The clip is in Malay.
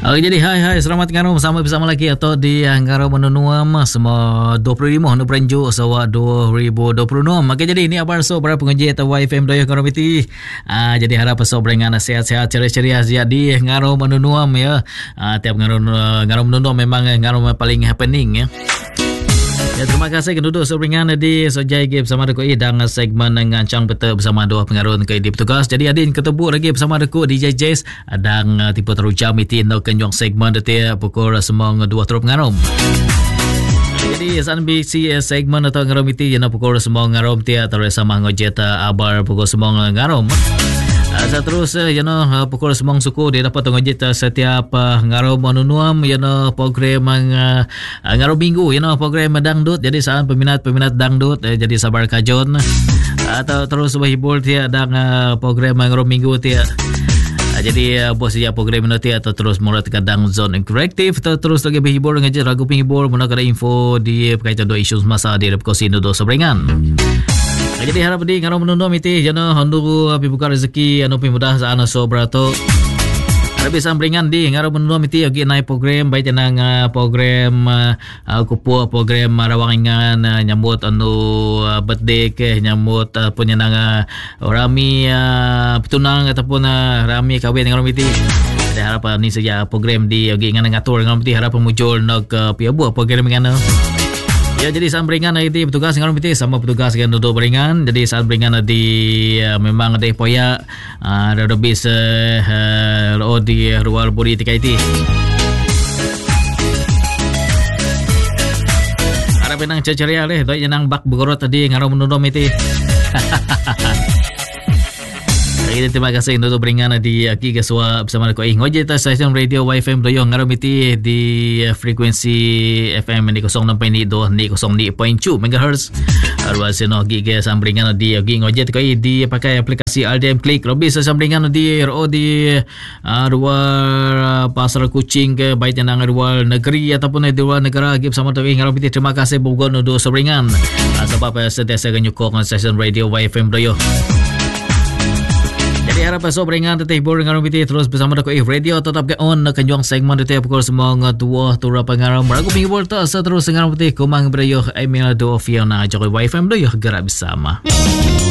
Jadi hai selamat ngarom bersama lagi atau di ngarom menunuam semua 25 Honu Prenjo sawa 2026. Maka jadi ini apa so para pengaji atau YFM doyo ngarom itu. Jadi harap so berengan sehat-sehat ceria-ceria jadi ngarom menunuam ya. Tiap ngarom menunuam memang ngarom paling happening ya. Ya, terima kasih keduduk seberingan di Sojai bersama Deku dan segmen ngancang peta bersama dua pengarun ke di petugas. Jadi adin ketemu lagi bersama Deku DJ Jazz dan tipe terujam itu no kenjong segmen detia pukul semang dua terus pengarum. Jadi SNBC segmen atau ngarum itu yana pukul semang ngarum tia terus sama ngojeta abar pukul semang ngarum. Terus pukul semang suku dia dapat ngojit setiap ngarom menunuam program ngarom minggu program dangdut. Jadi saat peminat dangdut jadi sabar kajon atau terus menghibur dia dan program ngarom minggu dia. Jadi bos dia program nanti atau terus mulai kadang zone interaktif terus lagi menghibur ngajak lagu penghibur mana ada info di berkaitan dengan isu masa di Repkosin do seberingan. Jadi harap di ngarom menundum itu jana handu api buka rezeki anu mudah saana so berato. Harap bisa beringan di ngarom menundum itu lagi naik program baik jenang program kupu program rawangan nyambut anu birthday ke nyambut penyenang rami petunang ataupun rami kawin ngarom itu. Jadi harap ni saja program di lagi ngatur ngarom itu harap muncul nak piabu program ngana. Ya, jadi saat beringan itu petugas ngarom itu sama petugas yang duduk beringan. Jadi saat beringan di memang ada poya ada bis di ruang budi tiga itu. Harap benang ceria leh, doi jenang bak begorot tadi ngarom menundom itu. Jadi terima kasih untuk beringan di Aki Gaswa bersama aku ngojeta stasiun radio YFM doyo ngarom itu di frekuensi FM di 06.2 di 0.2 MHz. Arwah seno gigi sambringan di Aki ngojet ko di pakai aplikasi RDM Click. Robi sambringan di RO di luar pasar kucing ke baik yang luar negeri ataupun di luar negara gib sama tu ngarom itu. Terima kasih bukan untuk sambringan sebab sentiasa nyukok stasiun radio YFM doyo. Jadi harap so beringan tetap hibur dengan RMBT terus bersama Dako Radio tetap ke on kenjong segmen itu pukul semua dua tura pengaram beragu penghibur terus dengan RMBT kumang berayo email do Fiona Jokowi YFM do yo gerak bersama.